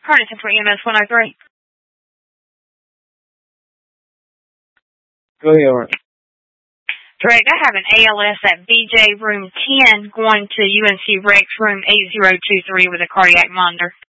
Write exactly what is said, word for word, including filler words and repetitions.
Harnessing for E M S one oh three. Go ahead, Art. Direct, I have an A L S at B J room ten going to U N C Rex room eight zero two three with a cardiac monitor.